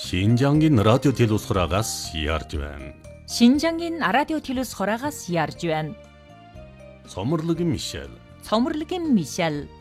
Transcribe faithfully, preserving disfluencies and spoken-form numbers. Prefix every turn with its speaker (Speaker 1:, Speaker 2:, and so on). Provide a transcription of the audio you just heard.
Speaker 1: Шинжангийн радио телевизхораагаас ярьж байна.
Speaker 2: Шинжангийн радио телевизхораагаас ярьж байна.
Speaker 1: Цомрлогийн Мишель.
Speaker 2: Цомрлогийн Мишель.